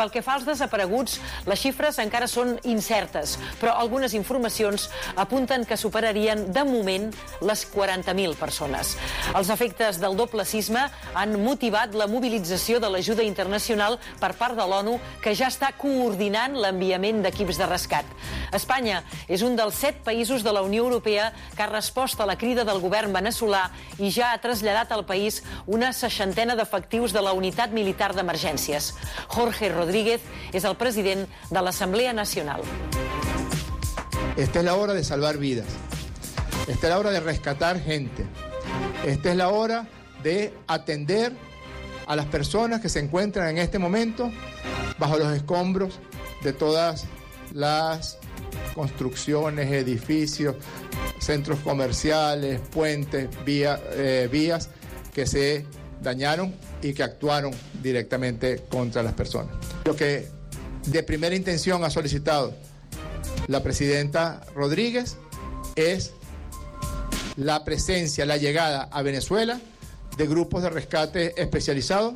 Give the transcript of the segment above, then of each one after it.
Pel que fa als desapareguts, les xifres encara són incertes, però algunes informacions apunten que superarien de moment les 40.000 persones. Els efectes del doble sisme han motivat la mobilització de l'ajuda internacional per part de l'ONU, que ja està coordinant l'enviament d'equips de rescat. Espanya és un dels 7 països de la Unió Europea que ha respost a la crida del govern veneçolà i ja ha traslladat al país una 60ena d'efectius de la Unitat Militar d'Emergències. Jorge Rodríguez és el president de l'Assemblea Nacional. Esta es la hora de salvar vidas. Esta es la hora de rescatar gente. Esta es la hora de atender a las personas que se encuentran en este momento bajo los escombros de todas las construcciones, edificios, centros comerciales, puentes, vías que se dañaron y que actuaron directamente contra las personas. Lo que de primera intención ha solicitado la presidenta Rodríguez es la presencia, la llegada a Venezuela de grupos de rescate especializados.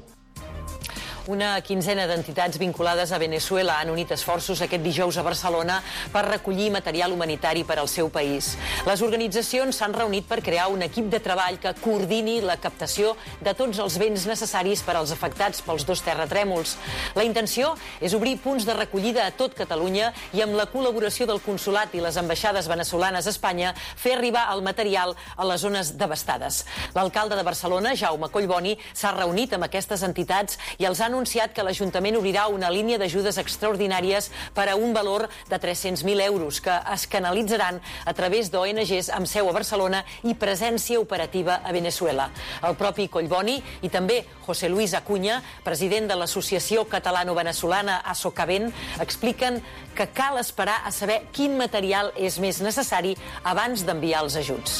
Una quinzena d'entitats vinculades a Venezuela han unit esforços aquest dijous a Barcelona per recollir material humanitari per al seu país. Les organitzacions s'han reunit per crear un equip de treball que coordini la captació de tots els béns necessaris per als afectats pels 2 terratrèmols. La intenció és obrir punts de recollida a tot Catalunya i, amb la col·laboració del Consolat i les ambaixades venezolanes a Espanya, fer arribar el material a les zones devastades. L'alcalde de Barcelona, Jaume Collboni, s'ha reunit amb aquestes entitats i els ha anunciat que l'Ajuntament obrirà una línia d'ajudes extraordinàries per a un valor de 300.000 euros que es canalitzaran a través d'ONGs amb seu a Barcelona i presència operativa a Venezuela. El propi Collboni i també José Luis Acuña, president de l'Associació Catalano-Venezolana ASOCAVEN, expliquen que cal esperar a saber quin material és més necessari abans d'enviar els ajuts.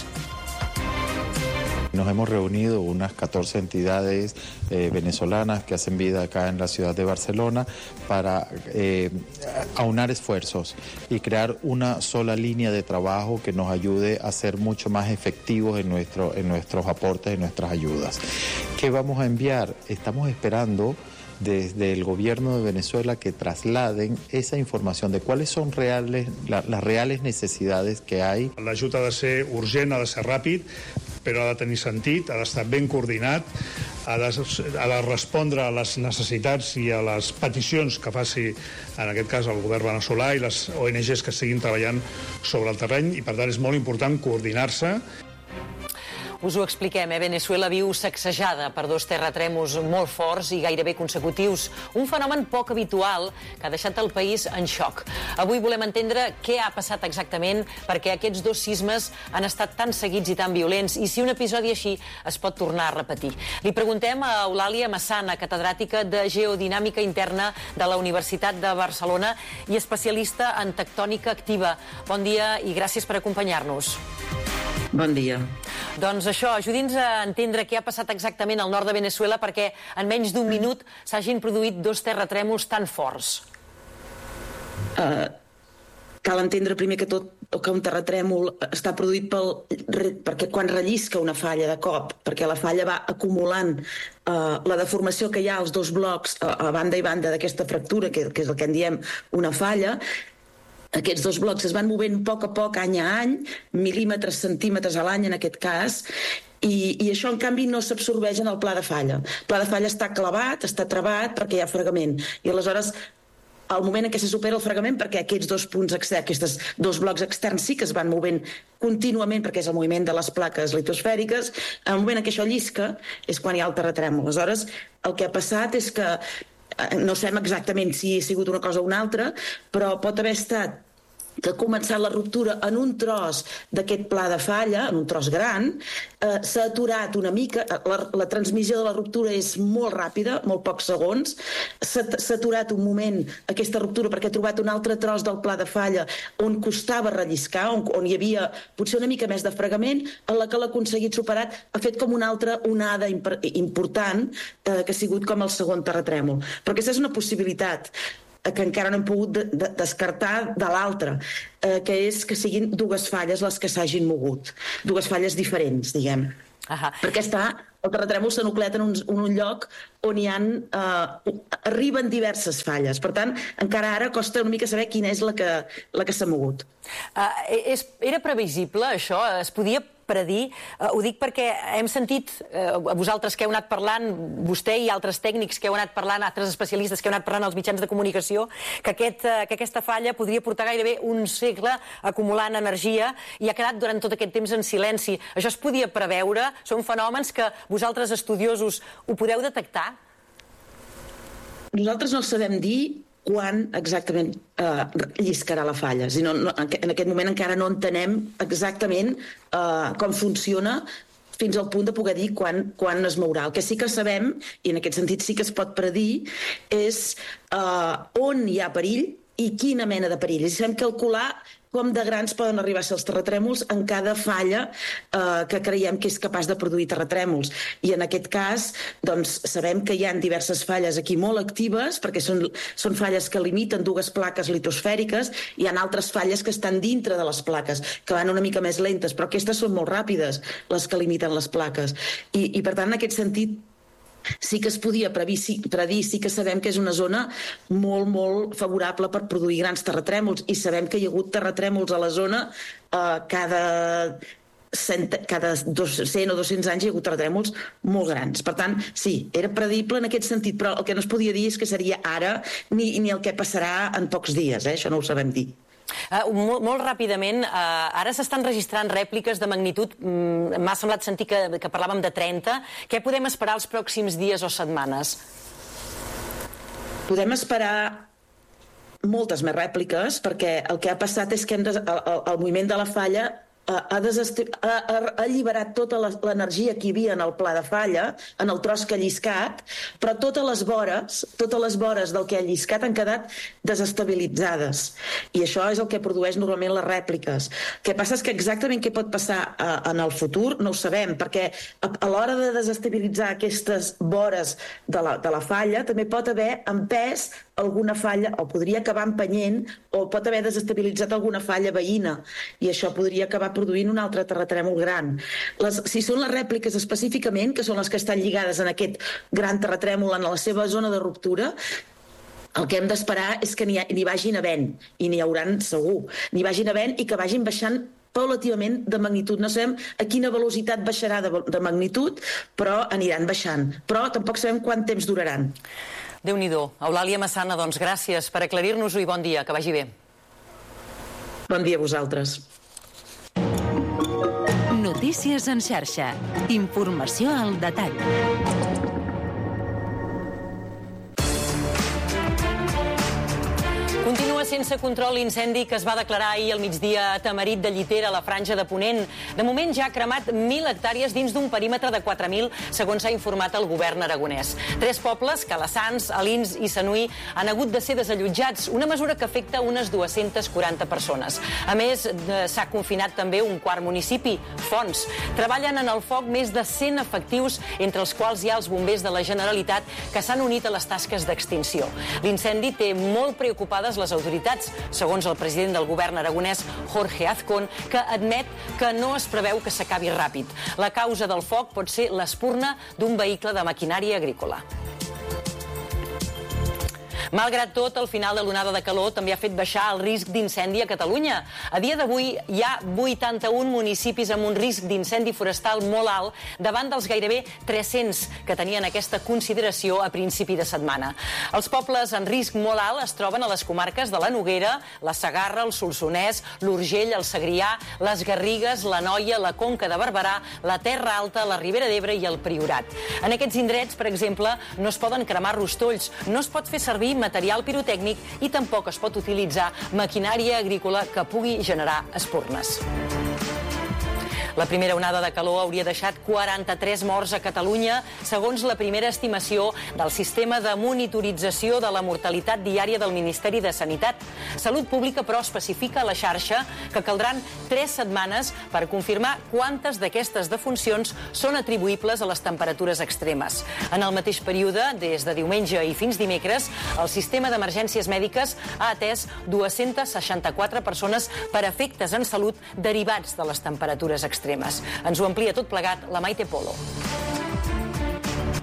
Nos hemos reunido unas 14 entidades venezolanas que hacen vida acá en la ciudad de Barcelona para aunar esfuerzos y crear una sola línea de trabajo que nos ayude a ser mucho más efectivos en nuestros aportes, en nuestras ayudas. ¿Qué vamos a enviar? Estamos esperando desde el gobierno de Venezuela que trasladen esa información de cuáles son las reales necesidades que hay. L'ajut ha de ser urgent, ha de ser ràpid, però ha de tenir sentit, ha d'estar ben coordinat, ha de respondre a les necessitats i a les peticions que faci, en aquest cas, el govern veneçolà i les ONGs que estiguin treballant sobre el terreny, i per tant és molt important coordinar-se. Us ho expliquem, Venezuela viu sacsejada per 2 terratrèmols molt forts i gairebé consecutius, un fenomen poc habitual que ha deixat el país en xoc. Avui volem entendre què ha passat exactament, perquè aquests 2 sismes han estat tan seguits i tan violents, i si un episodi així es pot tornar a repetir. Li preguntem a Eulàlia Massana, catedràtica de Geodinàmica Interna de la Universitat de Barcelona i especialista en tectònica activa. Bon dia i gràcies per acompanyar-nos. Bon dia. Doncs això, ajudi'ns a entendre què ha passat exactament al nord de Venezuela perquè en menys d'un minut s'hagin produït 2 terratrèmols tan forts. Cal entendre primer que tot que un terratrèmol està produït perquè quan rellisca una falla de cop, perquè la falla va acumulant la deformació que hi ha als 2 blocs a banda i banda d'aquesta fractura, que és el que en diem una falla. Aquests 2 blocs es van movent a poc, any a any, mil·límetres, centímetres a l'any en aquest cas, i això en canvi no s'absorbeix en el pla de falla. El pla de falla està clavat, està travat perquè hi ha fregament, i aleshores al moment en què se supera el fregament, perquè aquests 2 punts externs, aquests 2 blocs externs sí que es van movent contínuament, perquè és el moviment de les plaques litosfèriques, al moment en què això llisca és quan hi ha el terratrèmol. Aleshores, el que ha passat és que no sabem exactament si ha sigut una cosa o una altra, però pot haver estat que ha començat la ruptura en un tros d'aquest pla de falla, en un tros gran, s'ha aturat una mica, la transmissió de la ruptura és molt ràpida, molt pocs segons, s'ha aturat un moment aquesta ruptura perquè ha trobat un altre tros del pla de falla on costava relliscar, on hi havia potser una mica més de fregament, en la que l'ha aconseguit superar, ha fet com una altra onada important que ha sigut com el segon terratrèmol. Però aquesta és una possibilitat que encara no hem pogut descartar de l'altra, que és que siguin 2 falles les que s'hagin mogut, 2 falles diferents, diguem. Perquè està el terratrèmol s'ha nucleat en un lloc on arriben diverses falles. Per tant, encara ara costa una mica saber quina és la que s'ha mogut. Era previsible, això? Es podia predir? Ho dic perquè hem sentit, vosaltres que heu anat parlant, vostè i altres tècnics que heu anat parlant, altres especialistes que heu anat parlant als mitjans de comunicació, que aquesta falla podria portar gairebé un segle acumulant energia i ha quedat durant tot aquest temps en silenci. Això es podia preveure? Són fenòmens que vosaltres, estudiosos, ho podeu detectar? Nosaltres no sabem dir quan exactament lliscarà la falla. En aquest moment encara no entenem exactament com funciona fins al punt de poder dir quan es mourà. El que sí que sabem, i en aquest sentit sí que es pot predir, és on hi ha perill i quina mena de perill. I sabem calcular com de grans poden arribar a ser els terratrèmols en cada falla que creiem que és capaç de produir terratrèmols. I en aquest cas, doncs, sabem que hi ha diverses falles aquí molt actives, perquè són falles que limiten dues plaques litosfèriques, i hi ha altres falles que estan dintre de les plaques, que van una mica més lentes, però aquestes són molt ràpides, les que limiten les plaques. I per tant, en aquest sentit, sí que es podia predir, sí que sabem que és una zona molt, molt favorable per produir grans terratrèmols, i sabem que hi ha hagut terratrèmols a la zona cada 100 o 200 anys hi ha hagut terratrèmols molt grans. Per tant, sí, era predible en aquest sentit, però el que no es podia dir és que seria ara ni el que passarà en pocs dies, això no ho sabem dir. Molt ràpidament, ara s'estan registrant rèpliques de magnitud, m'ha semblat sentir que parlàvem de 30. Què podem esperar els pròxims dies o setmanes? Podem esperar moltes més rèpliques, perquè el que ha passat és que el moviment de la falla ha alliberat tota l'energia que hi havia en el pla de falla, en el tros que ha lliscat, però totes les vores del que ha lliscat han quedat desestabilitzades. I això és el que produeix normalment les rèpliques. El que passa és que exactament què pot passar en el futur no ho sabem, perquè a l'hora de desestabilitzar aquestes vores de la falla també pot haver empès alguna falla, o podria acabar empenyent, o pot haver desestabilitzat alguna falla veïna, i això podria acabar produint un altre terratrèmol gran. Si són les rèpliques específicament, que són les que estan lligades en aquest gran terratrèmol en la seva zona de ruptura, el que hem d'esperar és que n'hi vagin havent, i n'hi hauran segur, n'hi vagin havent i que vagin baixant paulativament de magnitud. No sabem a quina velocitat baixarà de magnitud, però aniran baixant. Però tampoc sabem quant temps duraran. Déu-n'hi-do. Eulàlia Massana, doncs gràcies per aclarir-nos-ho i bon dia, que vagi bé. Bon dia a vosaltres. Notícies en xarxa. Informació al detall. Continua sense control l'incendi que es va declarar ahir al migdia a Tamarit de Llitera, a la Franja de Ponent. De moment ja ha cremat 1.000 hectàrees dins d'un perímetre de 4.000, segons s'ha informat el govern aragonès. 3 pobles, Calassanç, Alins i Sanuí, han hagut de ser desallotjats, una mesura que afecta unes 240 persones. A més, s'ha confinat també un quart municipi, Fonts. Treballen en el foc més de 100 efectius, entre els quals hi ha els bombers de la Generalitat, que s'han unit a les tasques d'extinció. L'incendi té molt preocupades les autoritats, segons el president del govern aragonès, Jorge Azcón, que admet que no es preveu que s'acabi ràpid. La causa del foc pot ser l'espurna d'un vehicle de maquinària agrícola. Malgrat tot, el final de l'onada de calor també ha fet baixar el risc d'incendi a Catalunya. A dia d'avui hi ha 81 municipis amb un risc d'incendi forestal molt alt davant dels gairebé 300 que tenien aquesta consideració a principi de setmana. Els pobles en risc molt alt es troben a les comarques de la Noguera, la Segarra, el Solsonès, l'Urgell, el Segrià, les Garrigues, l'Anoia, la Conca de Barberà, la Terra Alta, la Ribera d'Ebre i el Priorat. En aquests indrets, per exemple, no es poden cremar rostolls, no es pot fer servir material pirotècnic i tampoc es pot utilitzar maquinària agrícola que pugui generar espurnes. La primera onada de calor hauria deixat 43 morts a Catalunya, segons la primera estimació del sistema de monitorització de la mortalitat diària del Ministeri de Sanitat. Salut Pública, però, especifica a la xarxa que caldran 3 setmanes per confirmar quantes d'aquestes defuncions són atribuïbles a les temperatures extremes. En el mateix període, des de diumenge i fins dimecres, el sistema d'emergències mèdiques ha atès 264 persones per efectes en salut derivats de les temperatures extremes. Ens ho amplia tot plegat la Maite Polo.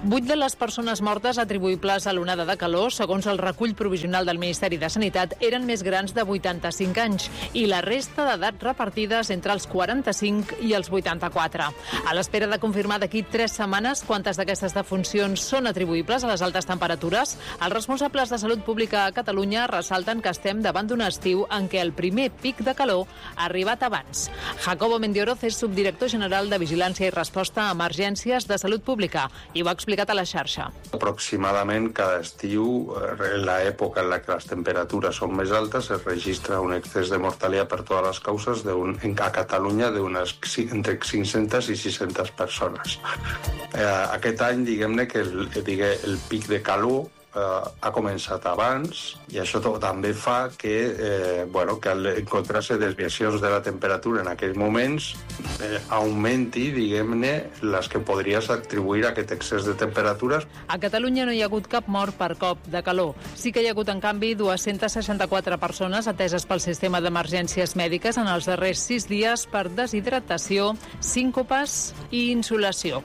8 de les persones mortes atribuïbles a l'onada de calor, segons el recull provisional del Ministeri de Sanitat, eren més grans de 85 anys i la resta d'edats repartides entre els 45 i els 84. A l'espera de confirmar d'aquí 3 setmanes quantes d'aquestes defuncions són atribuïbles a les altes temperatures, els responsables de Salut Pública a Catalunya ressalten que estem davant d'un estiu en què el primer pic de calor ha arribat abans. Jacobo Mendioroz és subdirector general de Vigilància i Resposta a Emergències de Salut Pública i ho ha explicat a la xarxa. Aproximadament cada estiu, en l'època en la que les temperatures són més altes, es registra un excés de mortalitat per totes les causes a Catalunya d'unes entre 500 i 600 persones. Aquest any, diguem-ne que el pic de calor ha començat abans i això també fa que, que al encontrar-se desviacions de la temperatura en aquells moments augmenti, diguem-ne, les que podries atribuir a aquest excés de temperatures. A Catalunya no hi ha hagut cap mort per cop de calor. Sí que hi ha hagut, en canvi, 264 persones ateses pel sistema d'emergències mèdiques en els darrers 6 dies per deshidratació, síncopes i insolació.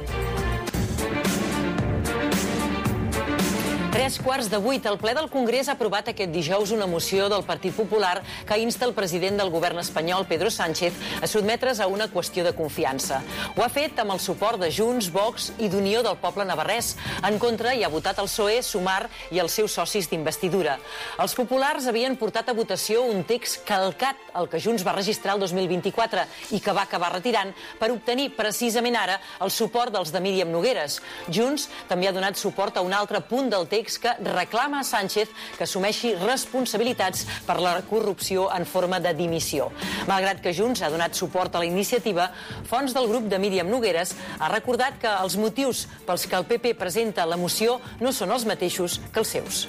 7:45. El ple del Congrés ha aprovat aquest dijous una moció del Partit Popular que insta el president del govern espanyol, Pedro Sánchez, a sotmetre's a una qüestió de confiança. Ho ha fet amb el suport de Junts, Vox i d'Unió del Poble Navarrès. En contra hi ha votat el PSOE, Sumar i els seus socis d'investidura. Els populars havien portat a votació un text calcat al que Junts va registrar el 2024 i que va acabar retirant per obtenir precisament ara el suport dels de Míriam Nogueres. Junts també ha donat suport a un altre punt del text que reclama a Sánchez que assumeixi responsabilitats per la corrupció en forma de dimissió. Malgrat que Junts ha donat suport a la iniciativa, fonts del grup de Míriam Nogueres ha recordat que els motius pels que el PP presenta la moció no són els mateixos que els seus.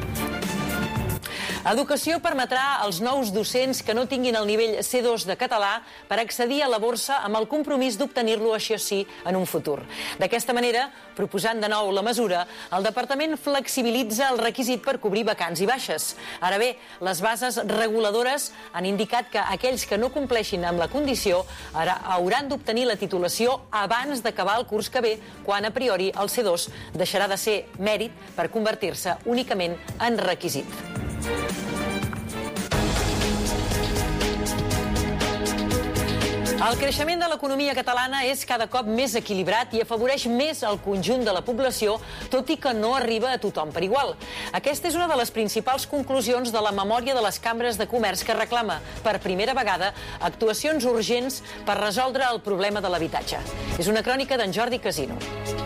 Educació permetrà als nous docents que no tinguin el nivell C2 de català per accedir a la borsa amb el compromís d'obtenir-lo, això sí, en un futur. D'aquesta manera, proposant de nou la mesura, el departament flexibilitza el requisit per cobrir vacants i baixes. Ara bé, les bases reguladores han indicat que aquells que no compleixin amb la condició ara hauran d'obtenir la titulació abans d'acabar el curs que ve, quan a priori el C2 deixarà de ser mèrit per convertir-se únicament en requisit. El creixement de l'economia catalana és cada cop més equilibrat i afavoreix més el conjunt de la població, tot i que no arriba a tothom per igual. Aquesta és una de les principals conclusions de la memòria de les cambres de comerç que reclama, per primera vegada, actuacions urgents per resoldre el problema de l'habitatge. És una crònica d'en Jordi Casino.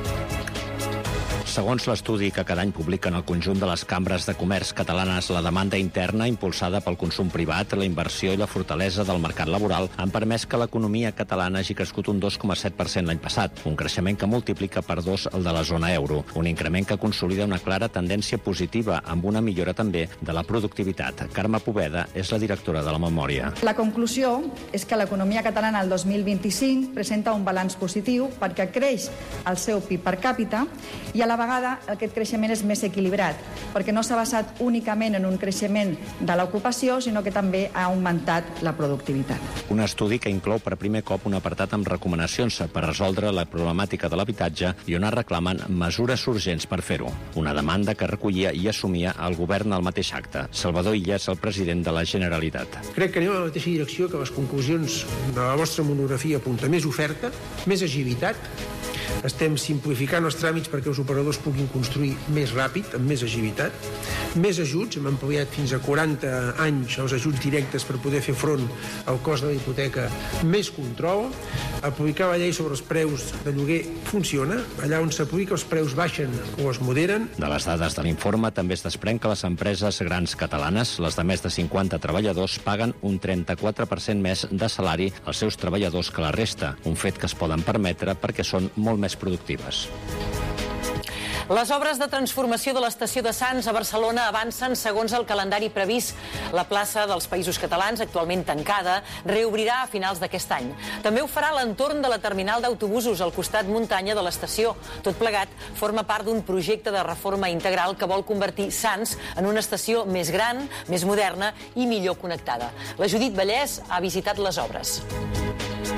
Segons l'estudi que cada any publiquen el conjunt de les cambres de comerç catalanes, la demanda interna, impulsada pel consum privat, la inversió i la fortalesa del mercat laboral, han permès que l'economia catalana hagi crescut un 2,7% l'any passat, un creixement que multiplica per 2 el de la zona euro, un increment que consolida una clara tendència positiva, amb una millora també de la productivitat. Carme Poveda és la directora de la memòria. La conclusió és que l'economia catalana el 2025 presenta un balanç positiu perquè creix el seu PIB per càpita i a la vegada aquest creixement és més equilibrat, perquè no s'ha basat únicament en un creixement de l'ocupació, sinó que també ha augmentat la productivitat. Un estudi que inclou per primer cop un apartat amb recomanacions per resoldre la problemàtica de l'habitatge i on es reclamen mesures urgents per fer-ho. Una demanda que recollia i assumia el govern al mateix acte. Salvador Illa és el president de la Generalitat. Crec que anem a la mateixa direcció que les conclusions de la vostra monografia apunta. Més oferta, més agilitat. Estem simplificant els tràmits perquè els operadors puguin construir més ràpid, amb més agilitat. Més ajuts, hem ampliat fins a 40 anys els ajuts directes per poder fer front al cost de la hipoteca. Més control. Aplicar la llei sobre els preus de lloguer funciona. Allà on s'aplica els preus baixen o es moderen. De les dades de l'informe també es desprèn que les empreses grans catalanes, les de més de 50 treballadors, paguen un 34% més de salari als seus treballadors que la resta, un fet que es poden permetre perquè són molt més productives. Les obres de transformació de l'estació de Sants a Barcelona avancen segons el calendari previst. La plaça dels Països Catalans, actualment tancada, reobrirà a finals d'aquest any. També ho farà l'entorn de la terminal d'autobusos al costat muntanya de l'estació. Tot plegat forma part d'un projecte de reforma integral que vol convertir Sants en una estació més gran, més moderna i millor connectada. La Judit Vallès ha visitat les obres.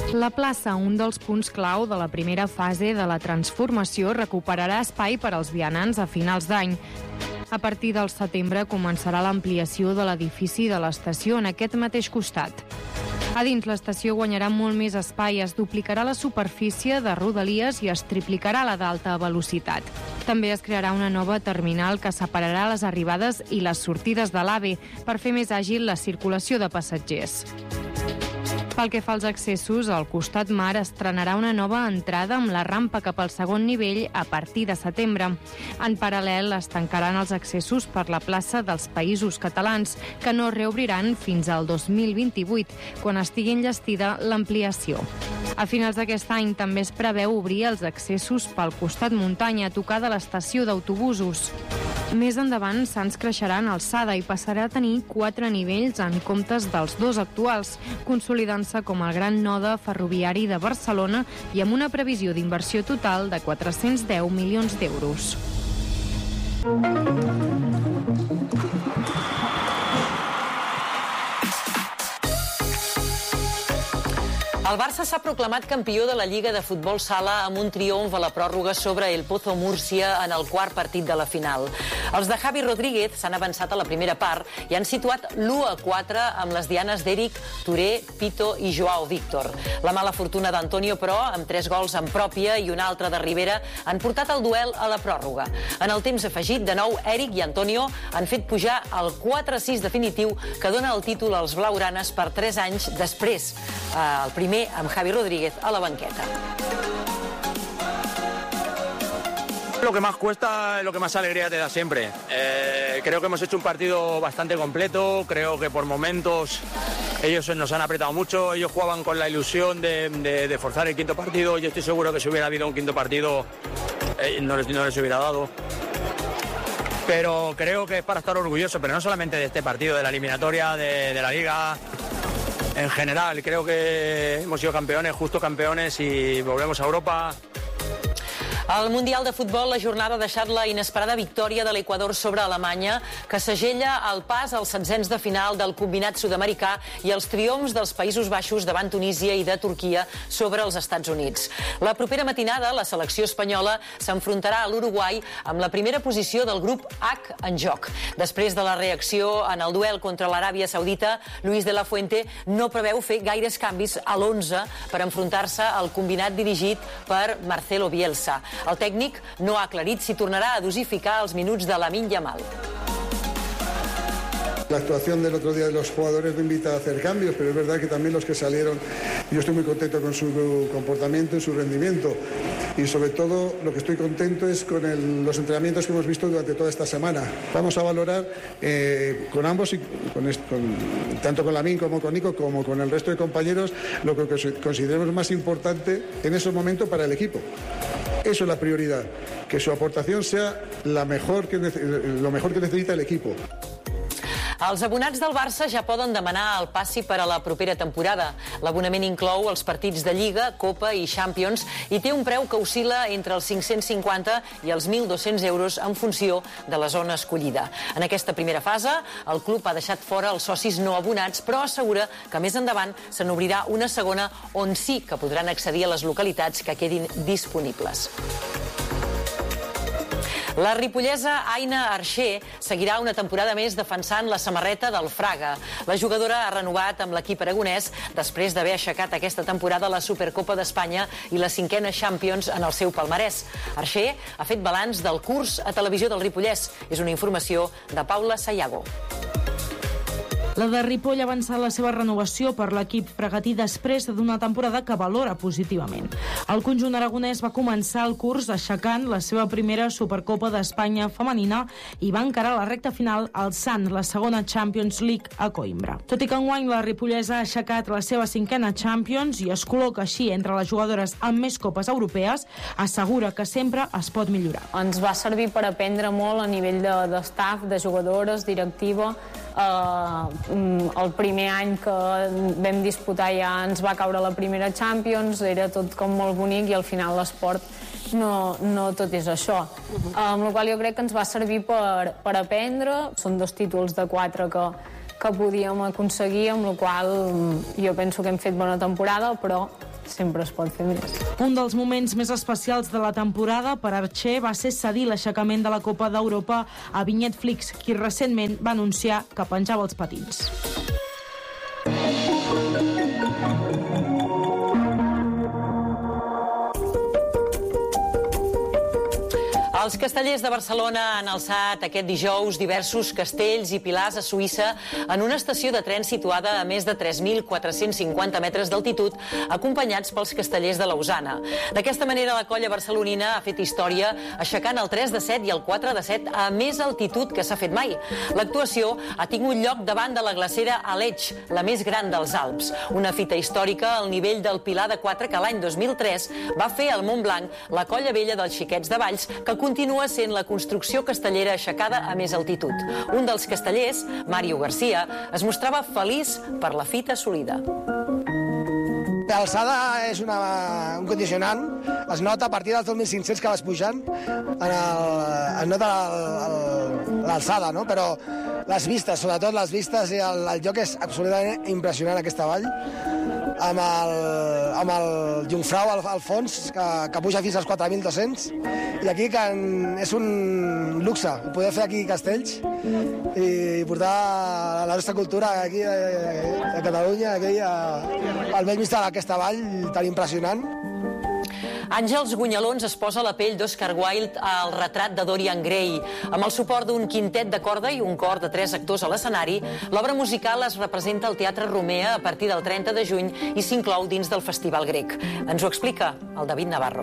La plaça, un dels punts clau de la primera fase de la transformació, recuperarà espai per als vianants a finals d'any. A partir del setembre començarà l'ampliació de l'edifici de l'estació en aquest mateix costat. A dins, l'estació guanyarà molt més espai, es duplicarà la superfície de rodalies i es triplicarà la d'alta velocitat. També es crearà una nova terminal que separarà les arribades i les sortides de l'AVE per fer més àgil la circulació de passatgers. Pel que fa als accessos, al costat mar estrenarà una nova entrada amb la rampa cap al segon nivell a partir de setembre. En paral·lel, es tancaran els accessos per la plaça dels Països Catalans, que no reobriran fins al 2028, quan estigui enllestida l'ampliació. A finals d'aquest any també es preveu obrir els accessos pel costat muntanya a tocar de l'estació d'autobusos. Més endavant, Sants creixerà en alçada i passarà a tenir 4 nivells en comptes dels 2 actuals, consolidant-se com el gran node ferroviari de Barcelona i amb una previsió d'inversió total de 410 milions d'euros. El Barça s'ha proclamat campió de la Lliga de Futbol Sala amb un triomf a la pròrroga sobre el Pozo Múrcia en el quart partit de la final. Els de Javi Rodríguez s'han avançat a la primera part i han situat l'1-4 amb les dianes d'Eric, Touré, Pito i Joao Víctor. La mala fortuna d'Antonio, però, amb 3 gols en pròpia i un altre de Rivera, han portat el duel a la pròrroga. En el temps afegit, de nou, Eric i Antonio han fet pujar el 4-6 definitiu que dona el títol als blaugranes per 3 anys després. El primer amb Javi Rodríguez a la banqueta. Lo que más cuesta es lo que más alegría te da siempre. Creo que hemos hecho un partido bastante completo, creo que por momentos ellos nos han apretado mucho, ellos jugaban con la ilusión de forzar el quinto partido. Yo estoy seguro que si hubiera habido un quinto partido no les hubiera dado. Pero creo que es para estar orgulloso, pero no solamente de este partido, de la eliminatoria, de la Liga. En general, creo que hemos sido campeones, justo campeones, y volvemos a Europa. Al Mundial de Futbol, la jornada ha deixat la inesperada victòria de l'Equador sobre Alemanya, que segella el pas als setzents de final del combinat sud-americà i els triomfs dels Països Baixos davant Tunísia i de Turquia sobre els Estats Units. La propera matinada, la selecció espanyola s'enfrontarà a l'Uruguai amb la primera posició del grup H en joc. Després de la reacció en el duel contra l'Aràbia Saudita, Luis de la Fuente no preveu fer gaires canvis a l'11 per enfrontar-se al combinat dirigit per Marcelo Bielsa. El tècnic no ha aclarit si tornarà a dosificar els minuts de Lamine Yamal. La actuación del otro día de los jugadores no invita a hacer cambios, pero es verdad que también los que salieron, yo estoy muy contento con su comportamiento y su rendimiento. Y sobre todo lo que estoy contento es con los entrenamientos que hemos visto durante toda esta semana. Vamos a valorar con ambos, y tanto con Lamine como con Nico, como con el resto de compañeros, lo que consideremos más importante en esos momentos para el equipo. Eso es la prioridad, que su aportación sea lo mejor que necesita el equipo. Els abonats del Barça ja poden demanar el passi per a la propera temporada. L'abonament inclou els partits de Lliga, Copa i Champions i té un preu que oscil·la entre els 550 i els 1.200 euros en funció de la zona escollida. En aquesta primera fase, el club ha deixat fora els socis no abonats, però assegura que més endavant se n'obrirà una segona on sí que podran accedir a les localitats que quedin disponibles. La ripollesa Aina Arxer seguirà una temporada més defensant la samarreta del Fraga. La jugadora ha renovat amb l'equip aragonès després d'haver aixecat aquesta temporada la Supercopa d'Espanya i la 5a Champions en el seu palmarès. Arxer ha fet balanç del curs a Televisió del Ripollès. És una informació de Paula Sayago. La de Ripoll ha avançat la seva renovació per l'equip fregatí després d'una temporada que valora positivament. El conjunt aragonès va començar el curs aixecant la seva primera Supercopa d'Espanya femenina i va encarar la recta final alçant la segona Champions League a Coimbra. Tot i que enguany la ripollesa ha aixecat la seva 5a Champions i es col·loca així entre les jugadores amb més copes europees, assegura que sempre es pot millorar. Ens va servir per aprendre molt a nivell de staff, de jugadores, directiva. El primer any que vam disputar ja ens va caure la primera Champions, era tot com molt bonic i al final l'esport no tot és això. Amb la qual jo crec que ens va servir per aprendre. Són 2 títols de 4 que podíem aconseguir, amb la qual jo penso que hem fet bona temporada, però sempre es pot fer més. Un dels moments més especials de la temporada per Archer va ser cedir l'aixecament de la Copa d'Europa a Vinyet Flix, qui recentment va anunciar que penjava els patins. Els castellers de Barcelona han alçat aquest dijous diversos castells i pilars a Suïssa en una estació de tren situada a més de 3.450 metres d'altitud, acompanyats pels castellers de Lausana. D'aquesta manera, la colla barcelonina ha fet història aixecant el 3 de 7 i el 4 de 7 a més altitud que s'ha fet mai. L'actuació ha tingut lloc davant de la glacera Aletsch, la més gran dels Alps, una fita històrica al nivell del Pilar de 4 que l'any 2003 va fer al Montblanc la colla vella dels Xiquets de Valls, que continua sent la construcció castellera aixecada a més altitud. Un dels castellers, Mario García, es mostrava feliç per la fita assolida. L'alçada és un condicionant, es nota a partir dels 2.500 que vas pujant, es nota l'alçada, no? Però les vistes, sobretot les vistes i el lloc és absolutament impressionant, aquesta vall, amb el Jungfrau al fons, que puja fins als 4.200, i aquí és un luxe poder fer aquí castells i portar la nostra cultura aquí a Catalunya, aquí al vell mig d'aquesta vall tan impressionant. Àngels Gunyalons es posa la pell d'Oscar Wilde al retrat de Dorian Gray. Amb el suport d'un quintet de corda i un cor de 3 actors a l'escenari, l'obra musical es representa al Teatre Romea a partir del 30 de juny i s'inclou dins del Festival Grec. Ens ho explica el David Navarro.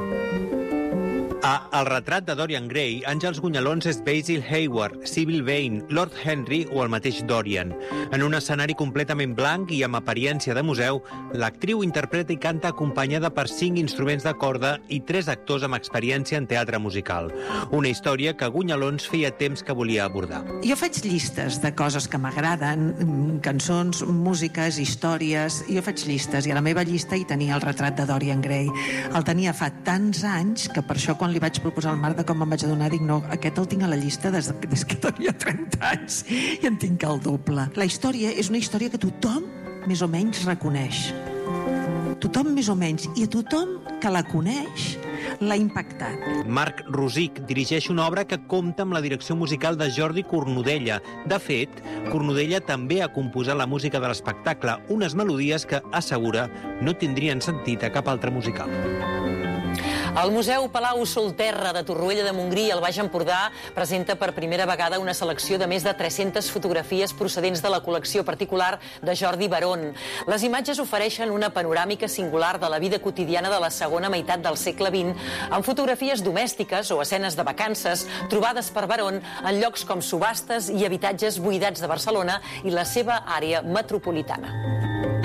El retrat de Dorian Gray, Àngels Gunyalons és Basil Hayward, Sybil Vane, Lord Henry o el mateix Dorian. En un escenari completament blanc i amb apariència de museu, l'actriu interpreta i canta acompanyada per 5 instruments de corda i 3 actors amb experiència en teatre musical. Una història que Gunyalons feia temps que volia abordar. Jo faig llistes de coses que m'agraden, cançons, músiques, històries. Jo faig llistes i a la meva llista hi tenia el retrat de Dorian Gray. El tenia fa tants anys que per això quan li vaig proposar al Marc, com em vaig adonar, dic, no, aquest el tinc a la llista des que tenia 30 anys i en tinc el doble. La història és una història que tothom més o menys reconeix. Tothom més o menys, i a tothom que la coneix l'ha impactat. Marc Rosic dirigeix una obra que compta amb la direcció musical de Jordi Cornudella. De fet, Cornudella també ha composat la música de l'espectacle, unes melodies que, assegura, no tindrien sentit a cap altre musical. El Museu Palau Solterra de Torroella de Montgrí, al Baix Empordà, presenta per primera vegada una selecció de més de 300 fotografies procedents de la col·lecció particular de Jordi Barón. Les imatges ofereixen una panoràmica singular de la vida quotidiana de la segona meitat del segle XX, amb fotografies domèstiques o escenes de vacances trobades per Barón en llocs com subhastes i habitatges buidats de Barcelona i la seva àrea metropolitana.